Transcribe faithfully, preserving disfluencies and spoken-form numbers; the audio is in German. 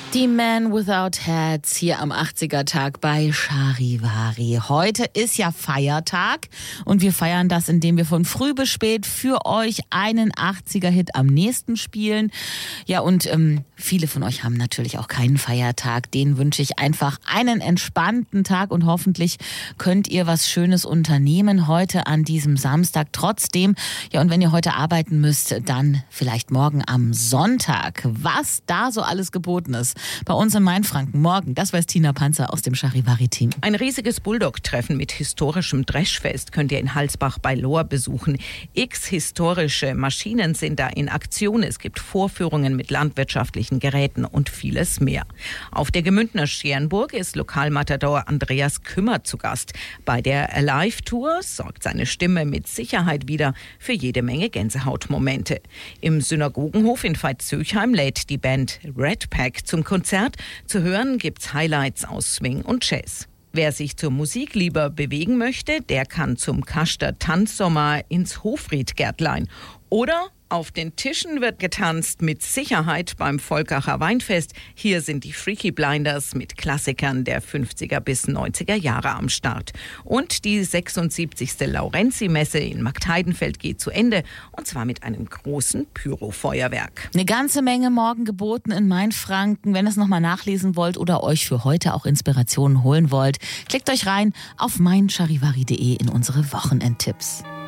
Die Man Without Hats hier am achtziger-Tag bei Charivari. Heute ist ja Feiertag und wir feiern das, indem wir von früh bis spät für euch einen achtziger-Hit am nächsten spielen. Ja, und ähm, viele von euch haben natürlich auch keinen Feiertag. Denen wünsche ich einfach einen entspannten Tag und hoffentlich könnt ihr was Schönes unternehmen heute an diesem Samstag. Trotzdem, ja, und wenn ihr heute arbeiten müsst, dann vielleicht morgen am Sonntag. Was da so alles geboten ist bei uns in Mainfranken morgen, das weiß Tina Panzer aus dem Charivari-Team. Ein riesiges Bulldog-Treffen mit historischem Dreschfest könnt ihr in Halsbach bei Lohr besuchen. X historische Maschinen sind da in Aktion. Es gibt Vorführungen mit landwirtschaftlichen Geräten und vieles mehr. Auf der Gemündner Scherenburg ist Lokalmatador Andreas Kümmer zu Gast. Bei der Alive-Tour sorgt seine Stimme mit Sicherheit wieder für jede Menge Gänsehautmomente. Im Synagogenhof in Veitshöchheim lädt die Band Red Pack zum Konzert. Zu hören gibt's Highlights aus Swing und Jazz. Wer sich zur Musik lieber bewegen möchte, der kann zum Kaschter Tanzsommer ins Hofriedgärtlein. Oder auf den Tischen wird getanzt, mit Sicherheit beim Volkacher Weinfest. Hier sind die Freaky Blinders mit Klassikern der fünfziger bis neunziger Jahre am Start. Und die sechsundsiebzigste Laurenzi-Messe in Marktheidenfeld geht zu Ende. Und zwar mit einem großen Pyrofeuerwerk. Eine ganze Menge morgen geboten in Mainfranken. Wenn ihr es nochmal nachlesen wollt oder euch für heute auch Inspirationen holen wollt, klickt euch rein auf mein charivari punkt de in unsere Wochenendtipps.